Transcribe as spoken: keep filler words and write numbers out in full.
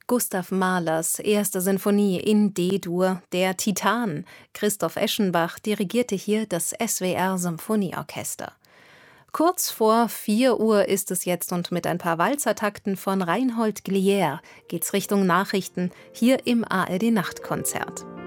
Gustav Mahlers erste Sinfonie in D-Dur, der Titan. Christoph Eschenbach dirigierte hier das S W R-Symphonieorchester. Kurz vor vier Uhr ist es jetzt und mit ein paar Walzertakten von Reinhold Glier geht's Richtung Nachrichten hier im A R D-Nachtkonzert.